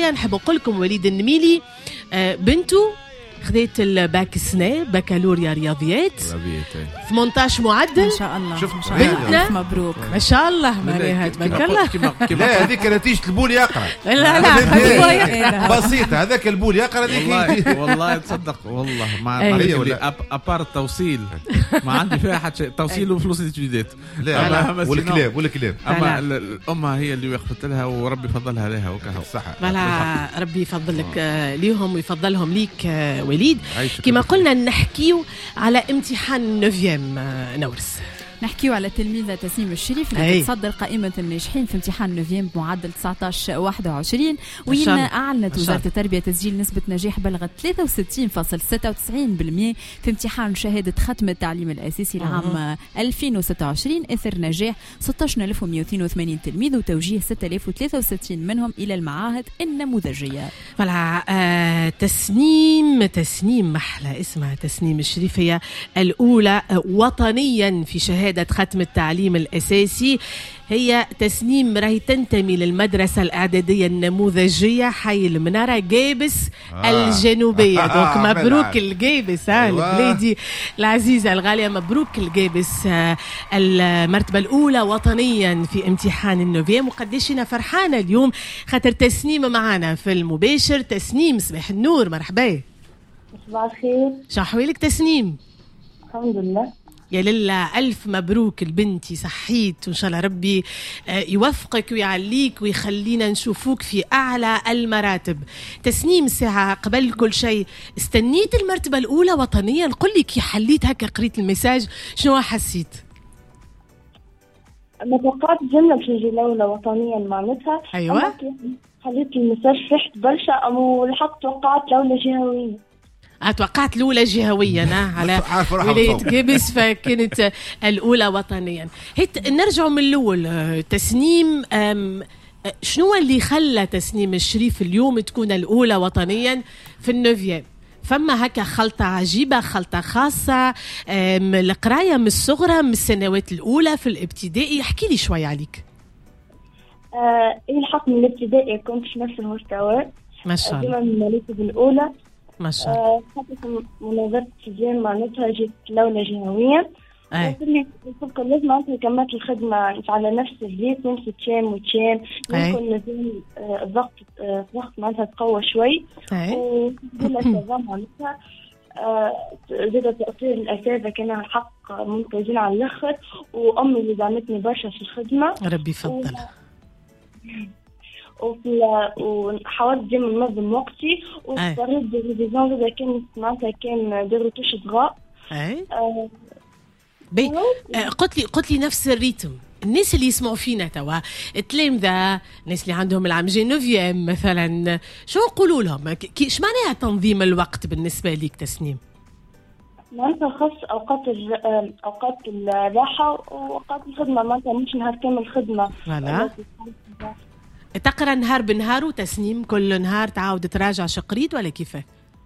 الحقيقة نحب نقول لكم وليد النميلي بنته خذيت الباك السنة بكالوريا رياضيات 18 معدل ما شاء الله. شفت بنتنا مبروك ما شاء الله معناها تبارك الله. لا هذيك نتيجة البول يقرأ. لا بسيطة هذاك البول يقرأ. والله تصدق والله ما أبار التوصيل ما عندي فيها حتى شيء توصيل وفلوس التجديدات. لا والكلاب أما الأم هي اللي وقفت لها وربي فضلها لها وكهو صح. ولا ربي يفضلك ليهم ويفضلهم ليك وليد. كما قلنا نحكيو على امتحان النوفيام نورس. نحكيو على التلميذة تسنيم الشريف اللي تتصدر قائمة الناجحين في امتحان النوفيام بمعدل 19.21 وين أعلنت وزارة التربية تسجيل نسبة نجاح بلغت 63.96% في امتحان شهادة ختم التعليم الأساسي العام 2026 إثر نجاح 16182 تلميذ وتوجيه 6063 منهم إلى المعاهد النموذجية. فلا تسنيم محلى اسمها تسنيم الشريف هي الأولى وطنيا في شهادة ختم التعليم الأساسي. هي تسنيم راهي تنتمي للمدرسة الإعدادية النموذجية حي المنارة جيبس الجنوبية. دونك مبروك الجيبس البلادي العزيزة الغالية مبروك الجيبس المرتبة الأولى وطنيا في امتحان النوفيام. وقديش أنا فرحانة اليوم خاطر تسنيم معنا في المباشر. تسنيم صباح النور مرحبا. صباح الخير. شحوالك تسنيم؟ الحمد لله يا لله ألف مبروك البنتي صحيت وإن شاء الله ربي يوفقك ويعليك ويخلينا نشوفوك في أعلى المراتب. تسنيم ساعة قبل كل شيء استنيت المرتبة الأولى وطنيا. قل لي كي حليت هكا قريت المساج شنو حسيت؟ أنا توقعت جملة باش نجي الأولى وطنيا معناتها. أيوة حليت المساج فرحت برشا ولحقت توقعت الأولى جهوية. توقعت الأولى جهويا على ولاية جيبس فكانت الأولى وطنيا. نرجع من الأول. تسنيم شنو اللي خلى تسنيم الشريف اليوم تكون الأولى وطنيا في النوفيام؟ فما هكا خلطة عجيبة خلطة خاصة القراية من الصغرى من السنوات الأولى في الابتدائي. احكي لي شوي عليك. الحق من الابتدائي كنت في نفس المستوى ما شاء الله. ديما من المراتب الأولى ما شاء الله. حتى مناظرة التزيين معناتها جيت الأولى جهويا. اللي كل لازم معناتها كملت الخدمة على نفس الزيت نفس تشام وتشام يمكن لازم الضغط معناتها تقوى شوي. وكل الأساتذة معناتها زاد تأثير الأساتذة كان الحق ممتازين على الآخر. وأمي اللي دعمتني برشا في الخدمة ربي يفضلها. وحاولت ديما ننظم وقتي واضطريت بالريفيزيون إذا كانت معناتها كان ديروتوش صغار. قلت لي نفس الريتم. الناس اللي يسمعوا فينا توا التلامذة الناس اللي عندهم العام نوفيام مثلا شو نقولوا لهم؟ ايش معناها تنظيم الوقت بالنسبة ليك تسنيم؟ معناتها خاص أوقات الراحة وأوقات الخدمة معناتها مش نهار كامل خدمة. تقرأ نهار بنهار وتسنيم كل نهار تعاود تراجع شقريت ولا كيفاه؟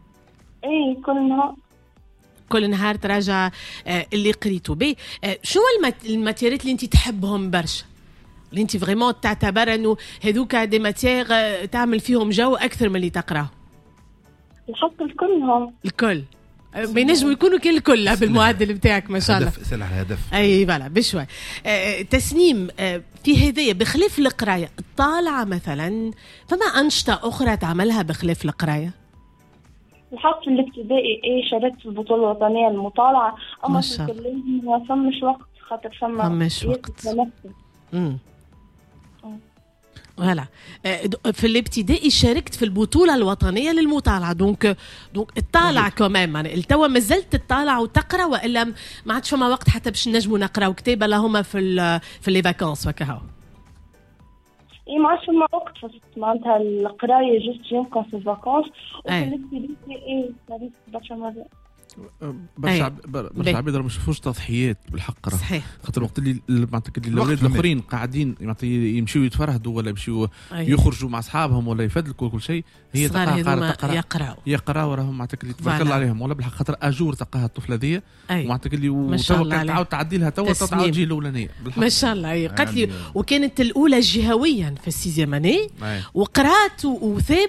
كل نهار تراجع اللي قريته به. شو الماتيرات اللي انت تحبهم برشا اللي انت فريمون تعتبر انه هذوك دي ماتير تعمل فيهم جو اكثر من اللي تقراه؟ الحق الكل بينجموا يكونوا كل الكل بالمعدل بتاعك ما شاء الله. سلع الهدف. اي فوالا بشوي. تسنيم في هذايا بخلاف القرايه الطالعه مثلا فما انشطه اخرى تعملها بخلاف القرايه؟ الحق في الابتدائي شاركت في البطوله الوطنيه المطالعه. اما في الكليه ما فمش وقت خاطر فماش وقت. هلا في الابتدائي شاركت في البطولة الوطنية للمطالعة دونك الطالع كمان يعني التوا مازلت تطالع وتقرأ وإلا ما عادش فما وقت حتى باش نجموا نقراو كتابة لهما في لي فاكانس وكهو. ما عادش فما وقت معناتها القراية جست يمكن في الفاكانس. وفي الابتدائي صارت برشا مرات. برشا عباد ما يشوفوش تضحيات بالحق صحيح. خاطر الوقت اللي معناتها الاولاد الاخرين قاعدين يمشيو يتفرهدوا ولا يمشيو يخرجوا مع اصحابهم ولا يفدلكوا كل شيء هي تقرا يقراوا راهم معناتها اللي تبارك الله عليهم ولا بالحق خاطر اجور تلقاها الطفله دي معناتها اللي تعاود تعدي لها توا تعاود تجي الاولانيه ما شاء الله. قالت لي وكانت الاولى جهويا في السيزيام اني وقرات وثاب